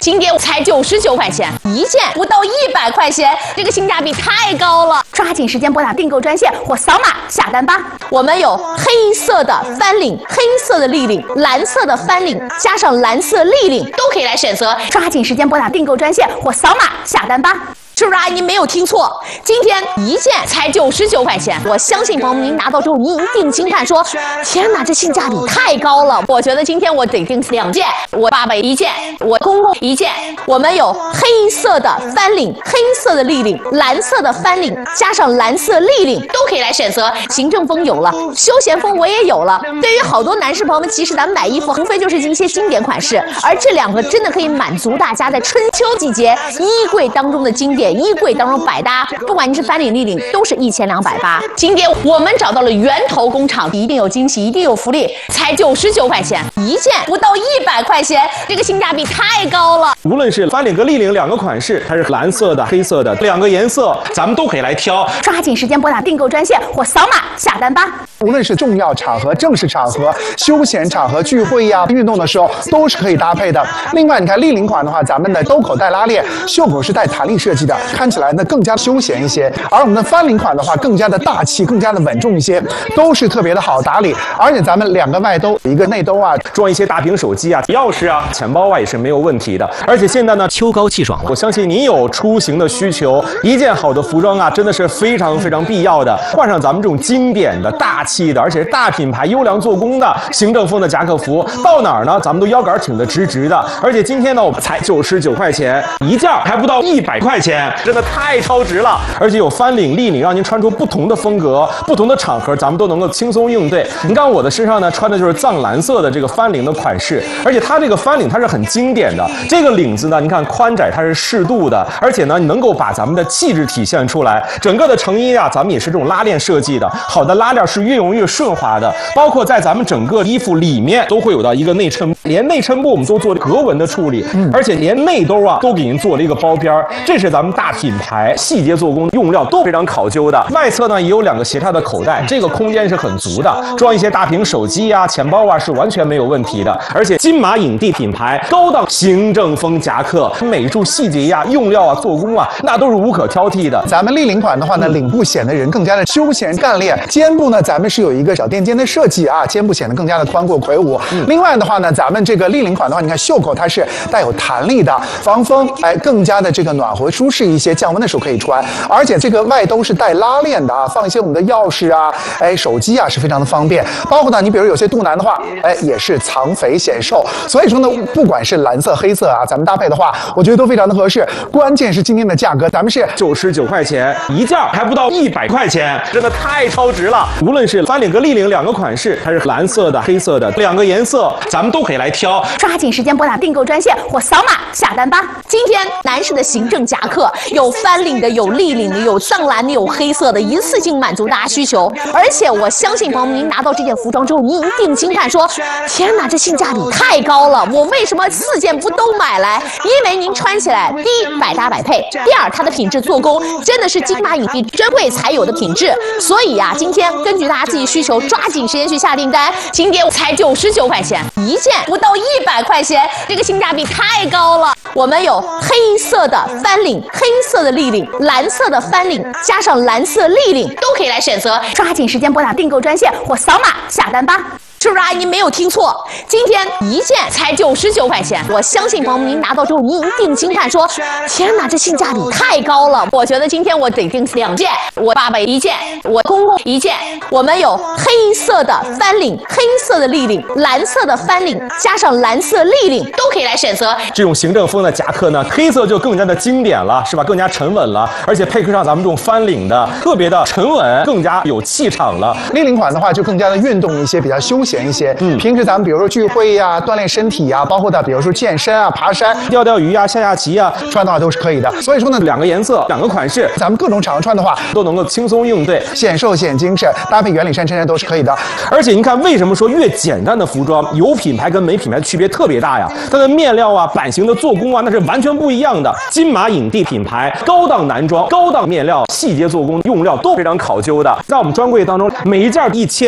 今天才99块钱一件，不到100块钱，这个性价比太高了！抓紧时间拨打订购专线或扫码下单吧。我们有黑色的翻领、黑色的立领、蓝色的翻领，加上蓝色立领都可以来选择。抓紧时间拨打订购专线或扫码下单吧。是不是啊？您没有听错，今天一件才99块钱。我相信朋友们，您拿到之后，您一定惊叹说：“天哪，这性价比太高了！”我觉得今天我得订2件，我爸爸1件，我公公1件。我们有黑色的翻领、黑色的立领、蓝色的翻领，加上蓝色立领都可以来选择。行政风有了，休闲风我也有了。对于好多男士朋友们，其实咱们买衣服无非就是一些经典款式，而这2个真的可以满足大家在春秋季节衣柜当中的经典。衣柜当中百搭，不管你是翻领立领，都是1280。今天我们找到了源头工厂，一定有惊喜，一定有福利，才99块钱一件，不到100块钱，这个性价比太高了。 无论是翻领和立领2个款式，还是蓝色的、黑色的2个颜色，咱们都可以来挑。 抓紧时间拨打订购专线或扫码下单吧。 无论是重要场合、正式场合、休闲场合、聚会呀、运动的时候，都是可以搭配的。另外，你看立领款的话，咱们的兜口带拉链，袖口是带弹力设计的，看起来呢更加休闲一些。而我们的翻领款的话，更加的大气，更加的稳重一些，都是特别的好打理。而且咱们2个外兜，一个内兜啊， 装一些大屏手机啊、钥匙啊、钱包啊也是没有问题的。而且现在呢，秋高气爽了，我相信你有出行的需求，一件好的服装啊，真的是非常非常必要的。换上咱们这种经典的、大气的，而且是大品牌、优良做工的行政风的夹克服，到哪儿呢，咱们都腰杆挺得直直的。而且今天呢，我们才99块钱一件，还不到100块钱，真的太超值了。而且有翻领、立领，让您穿出不同的风格、不同的场合，咱们都能够轻松应对。你看我的身上呢，穿的就是藏蓝色的这个翻领的款式，而且它这个翻领它是很经典的。这个领子呢，你看宽窄它是适度的，而且呢，能够把咱们的气质体现出来。整个的成衣啊，咱们也是这种拉链设计的，好的拉链是越用越顺滑的。包括在咱们整个衣服里面都会有到一个内衬，连内衬部我们都做了格纹的处理，而且连内兜啊都给您做了一个包边儿，这是咱们大品牌细节做工，用料都非常考究的。外侧呢也有2个斜插的口袋，这个空间是很足的，装一些大屏手机啊、钱包啊是完全没有问题的。而且金马影帝品牌高档行政风夹克，美术细节呀、用料啊、做工啊，那都是无可挑剔的。 咱们立领款的话呢，领部显得人更加的休闲干练，肩部呢咱们是有一个小垫肩的设计啊，肩部显得更加的宽阔魁梧。另外的话呢，咱们这个立领款的话，你看袖口它是带有弹力的，防风，更加的这个暖和舒适一些，降温的时候可以穿。而且这个外兜是带拉链的啊，放一些我们的钥匙啊、手机啊是非常的方便。包括呢，你比如有些肚腩的话，也是藏肥显瘦。所以说呢，不管是蓝色、黑色啊，咱们搭配的话，我觉得都非常的合适。关键是今天的价格，咱们是 99块钱一件，还不到100块钱，真的太超值了。无论是翻领和立领2个款式，还是蓝色的、黑色的2个颜色，咱们都可以来挑。 抓紧时间拨打订购专线或扫码下单吧。今天男士的行政夹克有翻领的，有立领的，有藏蓝的，有黑色的，一次性满足大家需求。而且我相信朋友们，您拿到这件服装之后，您一定惊叹说：“天哪，这性价比太高了！我为什么4件不都买来？”因为您穿起来，第一百搭百配，第二它的品质做工真的是金马影帝专柜才有的品质。所以呀，今天根据大家自己需求，抓紧时间去下订单。今天才99块钱一件，不到100块钱，这个性价比太高了。我们有黑色的翻领、黑色的立领、蓝色的翻领，加上蓝色立领都可以来选择。抓紧时间拨打订购专线或扫码下单吧。是不是啊？您没有听错，今天一件才99块钱。我相信朋友们，您拿到之后，您一定惊叹说：“天哪，这性价比太高了！”我觉得今天我得订2件，我爸爸1件，我公公1件。我们有黑色的翻领、黑色的立领、蓝色的翻领，加上蓝色立领都可以来选择。 这种行政风的夹克呢，黑色就更加的经典了，是吧？更加沉稳了，而且配合上咱们这种翻领的，特别的沉稳，更加有气场了。 立领款的话，就更加的运动一些，比较休闲一些。平时咱们比如说聚会呀、锻炼身体呀，包括的比如说健身啊、爬山、钓鱼啊、下棋啊，穿的话都是可以的。所以说呢，2个颜色、2个款式，咱们各种场合穿的话， 都能够轻松应对， 显瘦显精神，搭配圆领衫、衬衫都是可以的。 而且您看，为什么说越简单的服装有品牌跟没品牌区别特别大呀？它的面料啊、版型的做工啊，那是完全不一样的。金马影帝品牌高档男装、高档面料、细节做工、用料都非常考究的，在我们专柜当中，每一件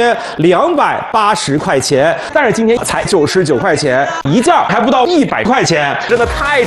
1280块钱。但是今天才99块钱一件，还不到100块钱，真的太